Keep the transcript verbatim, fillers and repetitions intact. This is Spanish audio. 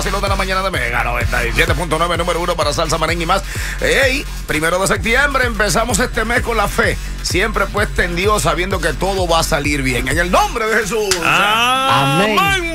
de la mañana de Mega noventa y siete punto nueve, número uno para salsa, merengue y más. Hey, primero de septiembre empezamos este mes con la fe, siempre puesta en Dios, sabiendo que todo va a salir bien. En el nombre de Jesús. Amén.